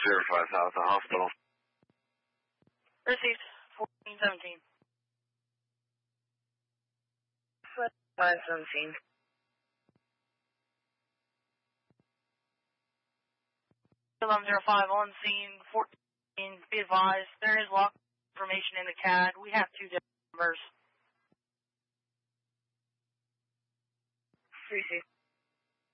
05 South, the hospital. Received 1417. 517. Alarm 05 on scene 14. Be advised, there is lock information in the CAD. We have 2 different numbers. Receive.